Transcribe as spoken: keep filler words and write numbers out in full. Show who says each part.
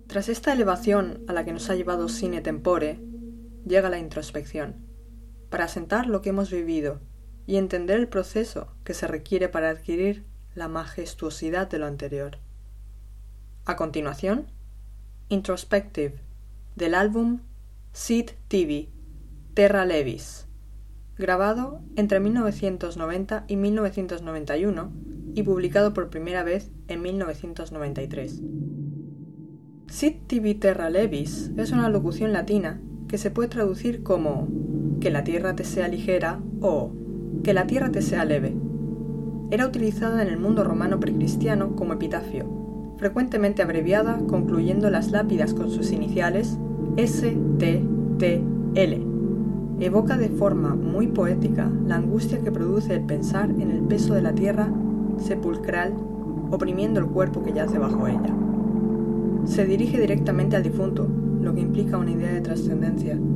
Speaker 1: Tras esta elevación a la que nos ha llevado Sine Tempore, llega la introspección, para asentar lo que hemos vivido y entender el proceso que se requiere para adquirir la majestuosidad de lo anterior. A continuación, Introspective, del álbum Sid T V, Terra Levis, grabado entre mil novecientos noventa y mil novecientos noventa y uno y publicado por primera vez en mil novecientos noventa y tres. Sid T V Terra Levis es una locución latina que se puede traducir como que la tierra te sea ligera o que la tierra te sea leve. Era utilizada en el mundo romano precristiano como epitafio, frecuentemente abreviada concluyendo las lápidas con sus iniciales S T T L. Evoca de forma muy poética la angustia que produce el pensar en el peso de la tierra sepulcral oprimiendo el cuerpo que yace bajo ella. Se dirige directamente al difunto, lo que implica una idea de trascendencia.